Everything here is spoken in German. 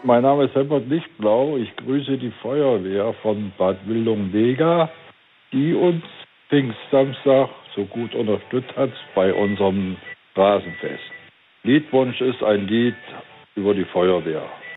mein Name ist Helmut Lichtblau. Ich grüße die Feuerwehr von Bad Wildung-Dega, die uns Pfingstsamstag so gut unterstützt hat bei unserem Rasenfest. Liedwunsch ist ein Lied über die Feuerwehr.